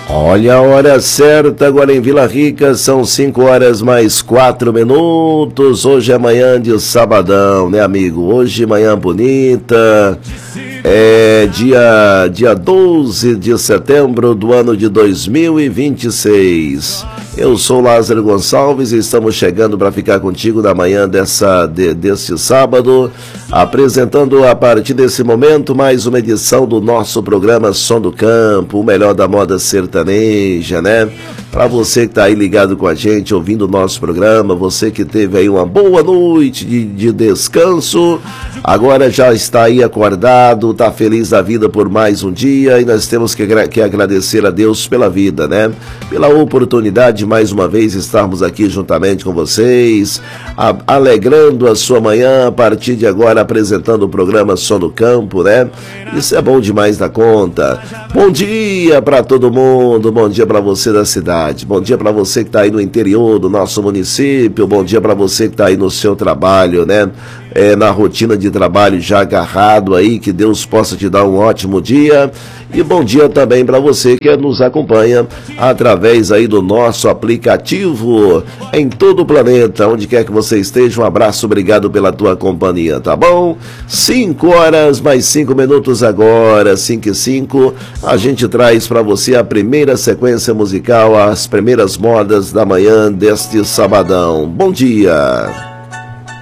Olha a hora certa agora em Vila Rica, são 5 horas mais 4 minutos. Hoje é manhã de sabadão, né, amigo? Hoje manhã bonita, é dia 12 de setembro do ano de 2026. Eu sou Lázaro Gonçalves e estamos chegando para ficar contigo na manhã deste sábado, apresentando a partir desse momento mais uma edição do nosso programa Som do Campo, o melhor da moda sertaneja, né? Para você que está aí ligado com a gente, ouvindo o nosso programa, você que teve aí uma boa noite de descanso, agora já está aí acordado, está feliz da vida por mais um dia, e nós temos que agradecer a Deus pela vida, né? Pela oportunidade de mais uma vez estarmos aqui juntamente com vocês, alegrando a sua manhã a partir de agora, apresentando o programa Som do Campo, né? Isso é bom demais da conta. Bom dia para todo mundo, bom dia para você da cidade, bom dia para você que está aí no interior do nosso município, bom dia para você que está aí no seu trabalho, né? Na rotina de trabalho já agarrado aí, que Deus possa te dar um ótimo dia, e bom dia também para você que nos acompanha através aí do nosso aplicativo em todo o planeta, onde quer que você esteja. Um abraço, obrigado pela tua companhia, tá bom? 5 horas mais 5 minutos agora, 5 e 5, a gente traz para você a primeira sequência musical, as primeiras modas da manhã deste sabadão. Bom dia!